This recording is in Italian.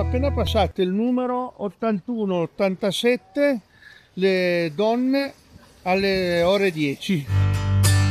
appena passato il numero 81-87, le donne alle ore 10.